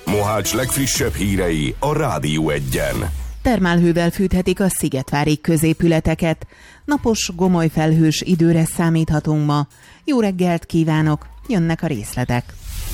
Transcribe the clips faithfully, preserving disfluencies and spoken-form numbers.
Mohács legfrissebb hírei a Rádió Egyen. Termálhővel fűthetik a szigetvári középületeket. Napos, gomoly felhős időre számíthatunk ma. Jó reggelt kívánok, jönnek a részletek.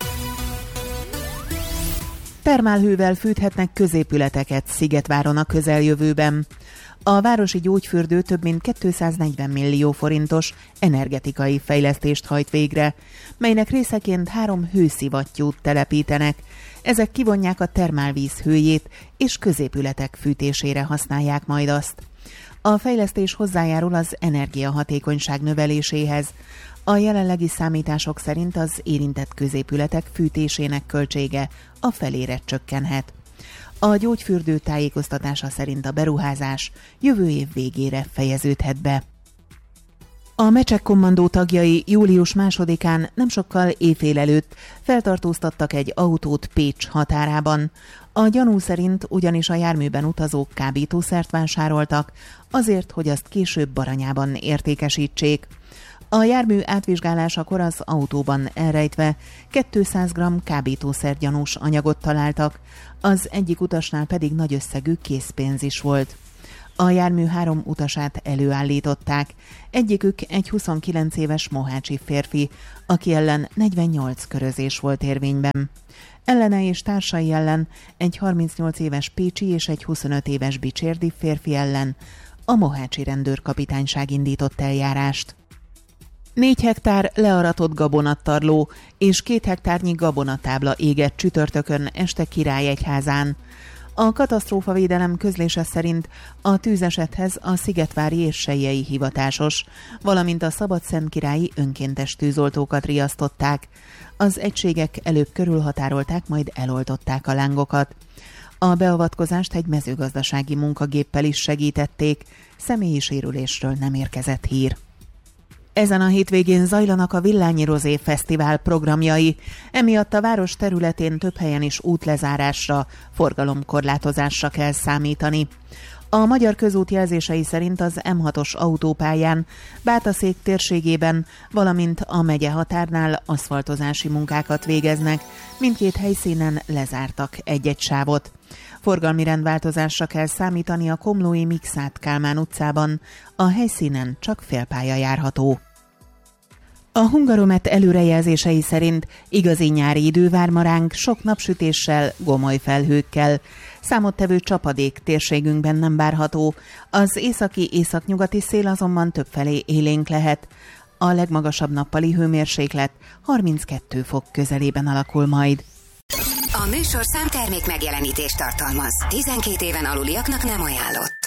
Termálhővel fűthetnek középületeket Szigetváron a közeljövőben. A városi gyógyfürdő több mint kétszáznegyven millió forintos energetikai fejlesztést hajt végre, melynek részeként három hőszivattyút telepítenek. Ezek kivonják a termálvíz hőjét, és középületek fűtésére használják majd azt. A fejlesztés hozzájárul az energiahatékonyság növeléséhez. A jelenlegi számítások szerint az érintett középületek fűtésének költsége a felére csökkenhet. A gyógyfürdő tájékoztatása szerint a beruházás jövő év végére fejeződhet be. A Mecsek kommandó tagjai július másodikán nem sokkal éjfél előtt feltartóztattak egy autót Pécs határában. A gyanú szerint ugyanis a járműben utazók kábítószert vásároltak, azért, hogy azt később Baranyában értékesítsék. A jármű átvizsgálásakor az autóban elrejtve kétszáz gramm kábítószergyanús anyagot találtak, az egyik utasnál pedig nagy összegű készpénz is volt. A jármű három utasát előállították, egyikük egy huszonkilenc éves mohácsi férfi, aki ellen negyvennyolc körözés volt érvényben. Ellene és társai ellen egy harmincnyolc éves pécsi és egy huszonöt éves bicsérdi férfi ellen a mohácsi rendőrkapitányság indított eljárást. Négy hektár learatott gabonattarló és két hektárnyi gabonatábla égett csütörtökön este Királyegyházán. A katasztrófavédelem közlése szerint a tűzesethez a szigetvári és selyei hivatásos, valamint a szabadszentkirályi önkéntes tűzoltókat riasztották. Az egységek előbb körülhatárolták, majd eloltották a lángokat. A beavatkozást egy mezőgazdasági munkagéppel is segítették, személyi sérülésről nem érkezett hír. Ezen a hétvégén zajlanak a Villányi Rozé Fesztivál programjai, emiatt a város területén több helyen is útlezárásra, forgalomkorlátozásra kell számítani. A Magyar Közút jelzései szerint az M hatos autópályán, Bátaszék térségében, valamint a megye határnál aszfaltozási munkákat végeznek, mindkét helyszínen lezártak egy-egy sávot. Forgalmi rendváltozásra kell számítani a komlói Mikszáth Kálmán utcában, a helyszínen csak félpálya járható. A Hungaromet előrejelzései szerint igazi nyári idő vár ma ránk, sok napsütéssel, gomoly felhőkkel. Számottevő csapadék térségünkben nem várható, az északi-északnyugati szél azonban többfelé élénk lehet. A legmagasabb nappali hőmérséklet harminckettő fok közelében alakul majd. A műsorszám termék megjelenítést tartalmaz. tizenkét éven aluliaknak nem ajánlott.